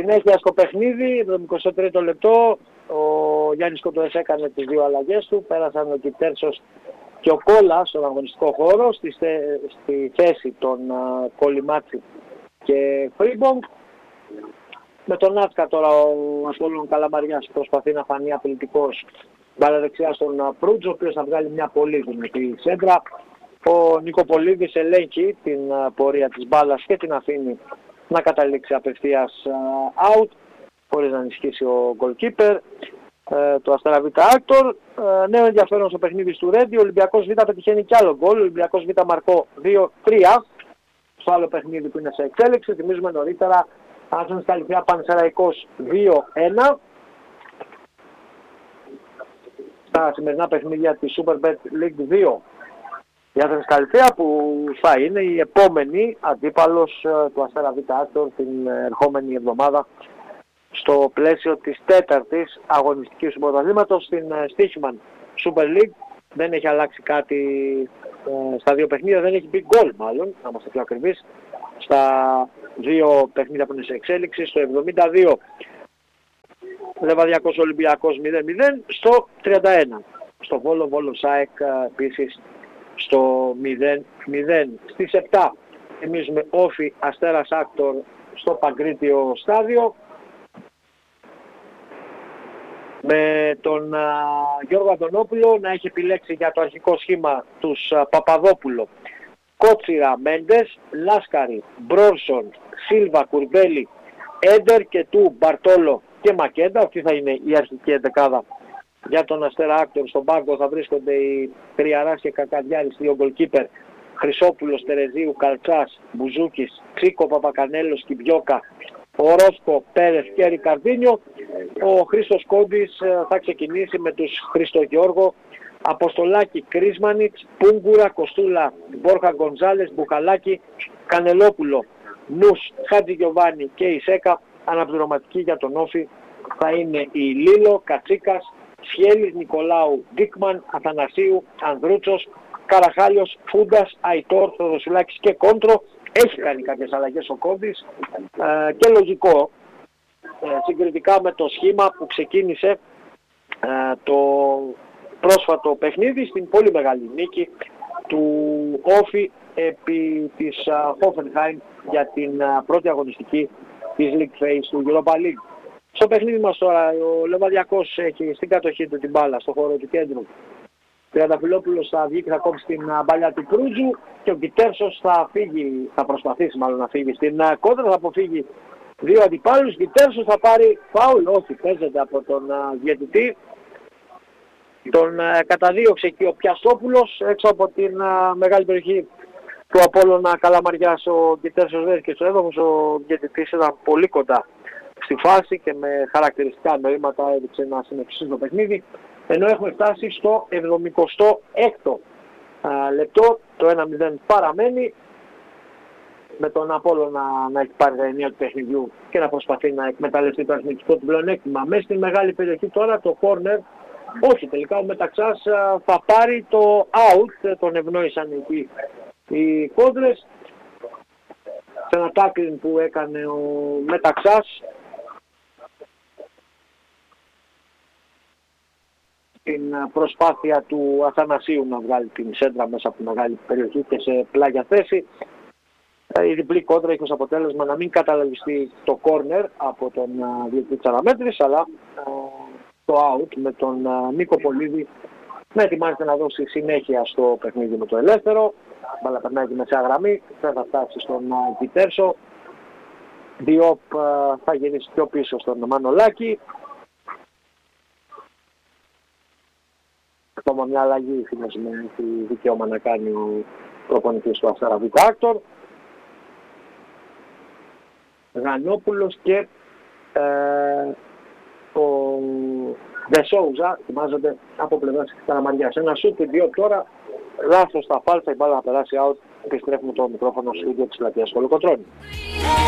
συνέχεια στο παιχνίδι, το 23ο λεπτό, ο Γιάννης Κοντοές έκανε τις δύο αλλαγές του, πέρασαν ο Κιτέρσος και ο Κόλλας στον αγωνιστικό χώρο, στη θέση των Κολυμάτση και Φρίμπονγκ. Με τον Άτσκα τώρα ο Απόλλων Καλαμαριάς προσπαθεί να φανεί απειλητικός, μπάλα δεξιά στον Προύτζο, ο οποίος θα βγάλει μια πολύ δυνατή σέντρα. Ο Νικοπολίδης ελέγχει την πορεία της μπάλας και την αφήνει να καταλήξει απευθείας out, χωρίς να ενισχύσει ο goalkeeper. Το Αστέρα Β Άκτορ. Νέο ενδιαφέρον στο παιχνίδι του Ρέντι. Ο Ολυμπιακός Β πετυχαίνει κι άλλο γκολ. Ο Ολυμπιακός Β μαρκό 2-3 στο άλλο παιχνίδι που είναι σε εξέλιξη. Θυμίζουμε νωρίτερα Άσονης Καλυθέα Πανσεραϊκός 2-1. Στα σημερινά παιχνίδια της Super Bet League 2. Η Άσονης Καλυθέα που θα είναι η επόμενη αντίπαλος του Αστέρα Β Άκτορ την ερχόμενη εβδομάδα στο πλαίσιο της τέταρτης αγωνιστικής του πρωταθλήματος στην Stichman Super League. Δεν έχει αλλάξει κάτι στα δύο παιχνίδια, δεν έχει μπει γκολ μάλλον, να είμαστε πιο ακριβείς, στα δύο παιχνίδια που είναι σε εξέλιξη. Στο 72 Λεβαδιακός Ολυμπιακός 0-0, στο 31 στο Βόλο ΣΑΕΚ επίσης στο 0-0. Στις 7 θυμίζουμε Όφι Αστέρας Άκτορ στο Παγκρίτιο στάδιο, με τον Γιώργο Αντωνόπουλο να έχει επιλέξει για το αρχικό σχήμα τους Παπαδόπουλο, Κότσιρα, Μέντες, Λάσκαρη, Μπρόνσον, Σίλβα, Κουρμπέλη, Έντερ και του Μπαρτόλο και Μακέντα. Αυτή θα είναι η αρχική εντεκάδα για τον Αστέρα Άκτορ. Στον πάγκο θα βρίσκονται οι Τριαράς και Κακαδιάρης, δύο γκολκίπερ, Χρυσόπουλος, Τερεζίου, Καλτσάς, Μπουζούκης, Τσίκο, Παπακανέλος, Κιμπιόκα, ο Ρόσκο, Πέρες και Ρικαρδίνιο. Ο Χρήστος Κόντης θα ξεκινήσει με τους Χριστογιώργο, Αποστολάκη, Κρίσμανιτς, Πούγκουρα, Κοστούλα, Μπόρχα Γκονζάλες, Μπουχαλάκη, Κανελόπουλο, Νους, Χάτζη Γιωβάνι και η Σέκα. Αναπληρωματική για τον Όφη θα είναι η Λίλο, Κατσίκας, Σιέλης, Νικολάου, Ντίκμαν, Αθανασίου, Ανδρούτσος, Καραχάλιος, Φούντας, Αϊτόρ, Θοδοσουλάκης και Κόντρο. Έχει κάνει κάποιες αλλαγές ο Κόντης και λογικό συγκριτικά με το σχήμα που ξεκίνησε το πρόσφατο παιχνίδι στην πολύ μεγάλη νίκη του Όφη επί της Hoffenheim για την πρώτη αγωνιστική της League Phase του Europa League. Στο παιχνίδι μας τώρα ο Λεβαδιακός έχει στην κατοχή του την μπάλα στο χώρο του κέντρου. Τριανταφυλόπουλος θα βγει και θα κόψει την μπαλιά του Προύτζου και ο Κιτέρσος θα προσπαθήσει μάλλον να φύγει στην κόντρα, θα αποφύγει δύο αντιπάλους. Κιτέρσος θα πάρει φάουλ, όχι, παίζεται από τον διαιτητή. Τον καταδίωξε και ο Πιαστόπουλος έξω από την μεγάλη περιοχή του Απόλλωνα Καλαμαριάς. Ο Κιτέρσος βρέθηκε στο έδαφος, ο διαιτητής ήταν πολύ κοντά στη φάση και με χαρακτηριστικά νοήματα έδειξε να συνεχίσει το παιχνίδι. Ενώ έχουμε φτάσει στο 76ο λεπτό, το 1-0 παραμένει, με τον Απόλλωνα να έχει πάρει τα ενία του παιχνιδιού και να προσπαθεί να εκμεταλλευτεί το αριθμητικό του πλεονέκτημα. Μέσα στην μεγάλη περιοχή τώρα το corner, όχι τελικά ο Μεταξάς θα πάρει το out, τον ευνόησαν εκεί οι κόντρες. Σε ένα tackling που έκανε ο Μεταξάς, την προσπάθεια του Αθανασίου να βγάλει την σέντρα μέσα από τη μεγάλη περιοχή και σε πλάγια θέση. Η διπλή κόντρα έχει ως αποτέλεσμα να μην καταλαβιστεί το corner από τον διαιτητή της αναμέτρησης, αλλά το out με τον Νίκο Πολίδη να ετοιμάζεται να δώσει συνέχεια στο παιχνίδι με το ελεύθερο. Μπάλα περνάει τη μεσαία γραμμή, δεν θα φτάσει στον Κιτέρσο. Διόπ θα γυρίσει πιο πίσω στον Μανολάκη. Ακόμα μια αλλαγή θυμίζουμε έχει δικαίωμα να κάνει ο προπονητής του Αστέρα Β Άκτορ. Γανιόπουλος και ο Δεσόουζα ετοιμάζονται από πλευράς της Καλαμαριάς. Ένα σούτ του δύο τώρα, λάθος στα φάλτσα, η μπάλα να περάσει out. Επιστρέφουμε το μικρόφωνο στο ίδιο της Πλατείας Κολοκοτρώνη.